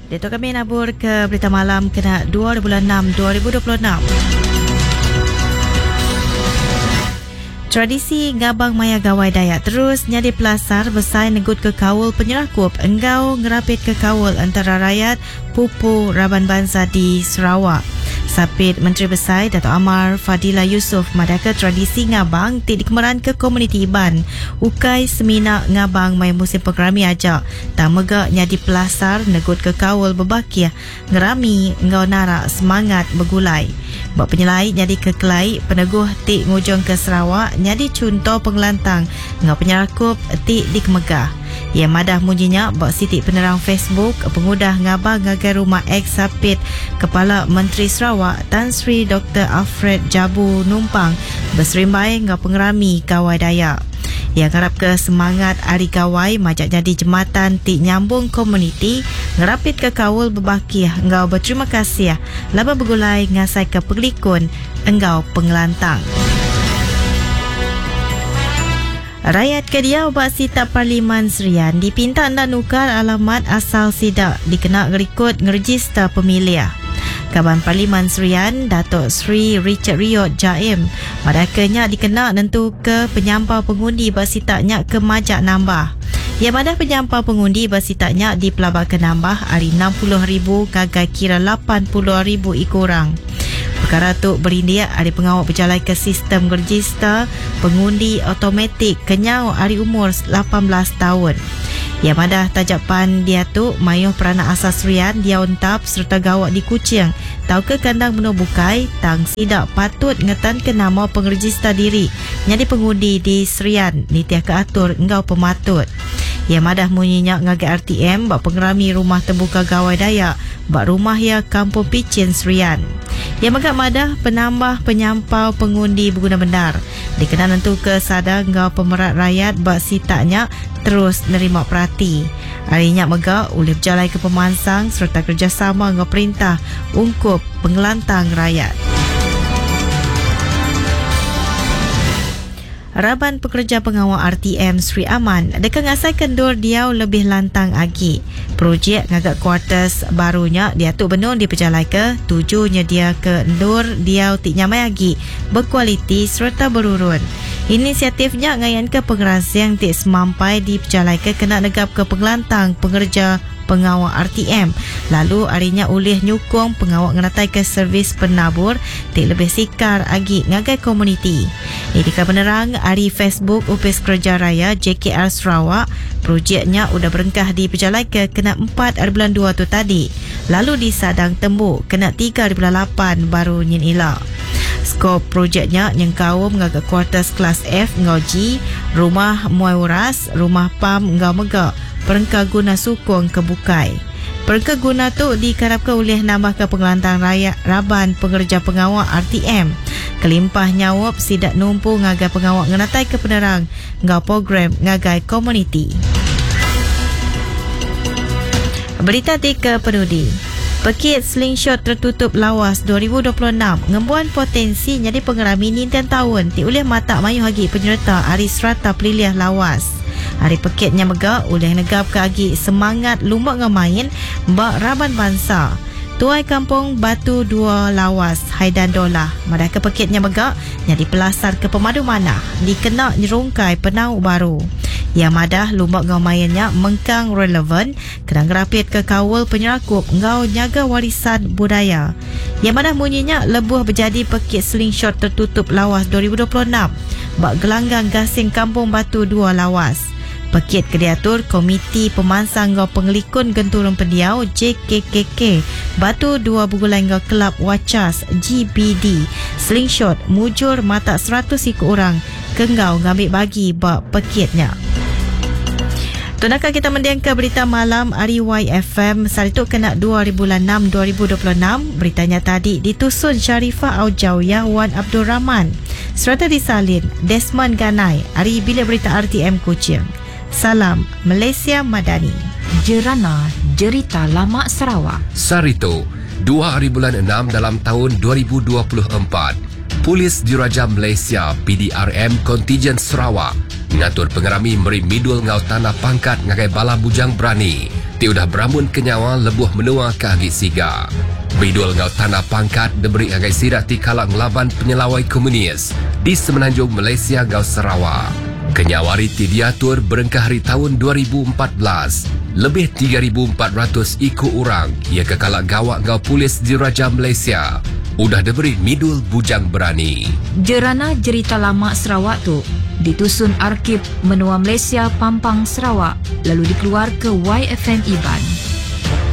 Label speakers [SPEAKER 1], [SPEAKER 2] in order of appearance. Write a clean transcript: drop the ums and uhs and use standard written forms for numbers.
[SPEAKER 1] Datuk kami nabur ke berita malam kena 2 bulan 6 2026. Tradisi ngabang maya gawai Dayak terus nyadi pelasar besar negut ke kawul penyerakup enggau ngerapit ke kawul antara rakyat pupu Raban Bangsa di Sarawak. Sapit Menteri Besar Dato' Amar Fadila Yusof madaka tradisi ngabang ti dikemeran ke komuniti Iban. Ukai semina ngabang mai musim pengerami ajak. Tak megak nyadi pelasar negut ke kawul bebakia ngerami ngau narak semangat bergulai. Bak penyelai nyadi ke Kelai peneguh ti ngujung ke Sarawak nyadi contoh pengelantang ngau penyerakup ti di Kemegah. Ia madah munyinya bak Siti Penerang Facebook pengudah ngabang ngagai rumah ex Sapit Kepala Menteri Sarawak Tan Sri Dr. Alfred Jabu Numpang berserimbai ngau pengerami kawai Dayak. Ia harap ke semangat Hari Kawai majak jadi jematan ti nyambung komuniti ngerapit ke kawul berbakih engau berterima kasih laba bergulai ngasai ke pelikun engau pengelantang. Rakyat Kedia bak sita Parlimen Serian dipinta anda nukar alamat asal sidak dikena ngerikut ngerejista pemilih. Kaban Parlimen Serian Datuk Sri Richard Riot Jaim madakanya dikena nentu ke penyampau pengundi bersitaknya ke majak nambah. Ia madah penyampau pengundi bersitaknya di pelabak ke nambah hari 60,000 gagai kira 80,000 ikurang. Perkara tu berindia hari pengawal berjalan ke sistem register pengundi automatik kenyau hari umur 18 tahun. Ia madah tajapan dia tu mayuh peranak asas Serian dia untap serta gawak di Kuching tau ke kandang menu bukai tang sidak patut ngetan ke nama pengerejista diri nyadi pengundi di Serian nitiah ke atur engau pematut. Ia madah munyinya ngagai RTM bak pengerami rumah terbuka gawai Dayak bak rumah ya Kampung Picin Serian. Ia magak madah penambah penyampau pengundi berguna benar. Dikena nentu ke sadar engau pemerat rakyat bak sitaknya terus nerima perhati. Harinya megak oleh berjalan ke pemansang serta kerjasama dengan perintah ungkup pengelantang rakyat. Raban Pekerja Pengawal RTM Sri Aman dekat ngasai kendur diau lebih lantang agi. Projek ngagak kuartus barunya dia tu benar diperjalai ke tujuhnya dia ke endur diau tik nyamai agi berkualiti serta berurun. Inisiatifnya ngayan ke pengerasian tik semampai diperjalai ke kena negap ke pengelantang pengerja pengawal RTM. Lalu harinya oleh nyukung pengawal ngenatai ke servis penabur tik lebih sikar agi ngagai komuniti. Ini dikah penerang hari Facebook Upis Kerja Raya JKR Sarawak projeknya udah berengkah di pejalai ke kena 4 hari bulan 2 tu tadi. Lalu di Sadang Tembuk kena 3 hari bulan 8 baru nyin ila. Skop projeknya yang kawum ngagak kuartus kelas F ngau G, rumah Muai Uras, rumah PAM ngau megak, perengka guna sukung kebukai. Perengka guna tu dikarapkan oleh nambah ke pengelantang rakyat Raban Pengerja Pengawal RTM. Kelimpah nyawap sidak numpu ngagai pengawal ngenatai ke penerang ngau program ngagai komuniti. Berita ke penudi. Pekit slingshot tertutup lawas 2026 ngembuan potensi jadi pengerami Ninten tahun ti oleh mata mayu hagi penyerta hari serata peliliah lawas. Hari pekitnya megak oleh negap ke agi semangat lumak ngemain Mbak Raban Bangsa. Tuai Kampung Batu 2 Lawas Haidan Dolah madaka pekitnya megak jadi pelasar ke pemadu manah dikena nyerungkai penau baru. Ia madah lumak ngamayannya mengkang relevan kena ngerapit ke kawul penyerakup ngau nyaga warisan budaya. Ia madah munyinya lebuh berjadi pekit slingshot tertutup lawas 2026 bak gelanggang gasing Kampung Batu 2 Lawas. Pekit kediatur Komiti Pemansang ngau Pengelikun Genturun Pendiau JKKK Batu 2 Bugulai ngau Kelab Wacas GBD slingshot mujur mata 100 ikut orang kenggau ngambil bagi bak pekitnya. Tunakah kita mendiang ke berita malam Ari YFM Sarituk kena 2 bulan 6 2026. Beritanya tadi ditusun Sharifah Aujawiyah Wan Abdul Rahman serta disalin Desmond Ganai Ari Bilik Berita RTM Kuching. Salam Malaysia Madani.
[SPEAKER 2] Jerana Jerita Lama Sarawak.
[SPEAKER 3] Sarito 2 bulan 6 dalam tahun 2024. Polis Diraja Malaysia PDRM Kontijen Sarawak mengatur pengerami meri midul ngau tanah pangkat ngagai bala bujang berani Ti udah beramun kenyawa lebuh menua ke agit siga. Bidul ngau tanah pangkat diberi agai sirat ti kalak ngelaban penyelawai komunis di semenanjung Malaysia ngau Sarawak. Kenyawari ti diatur berengkah hari tahun 2014. Lebih 3,400 ikut orang ia ke kalak gawak ngau polis Diraja Malaysia. Udah diberi midul bujang berani.
[SPEAKER 2] Jerana Jerita Lama Sarawak tu ditusun Arkib Menua Malaysia Pampang Sarawak lalu dikeluar ke YFM Iban.